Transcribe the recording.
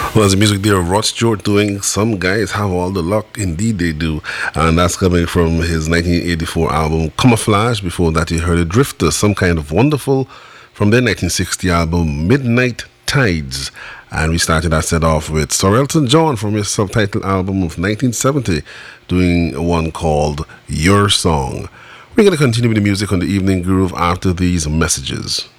Well, as the music there, Rod Stewart doing Some Guys Have All the Luck. Indeed, they do. And that's coming from his 1984 album Camouflage. Before that, you heard a Drifter, Some Kind of Wonderful, from their 1960 album Midnight Tides. And we started that set off with Sir Elton John from his subtitled album of 1970, doing one called Your Song. We're going to continue with the music on the Evening Groove after these messages.